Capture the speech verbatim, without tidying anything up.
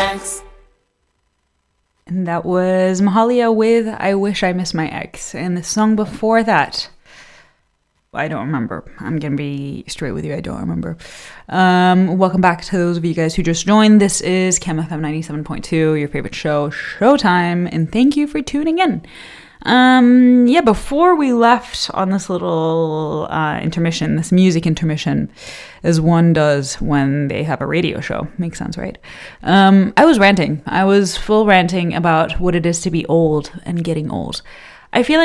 ex. And that was Mahalia with I Wish I Missed My Ex. And the song before that, I don't remember. I'm going to be straight with you. I don't remember. Um, welcome back to those of you guys who just joined. This is Chem F M ninety-seven point two, your favorite show, Showtime. And thank you for tuning in. Um, yeah, before we left on this little uh, intermission, this music intermission, as one does when they have a radio show. Makes sense, right? Um, I was ranting. I was full ranting about what it is to be old and getting old. I feel like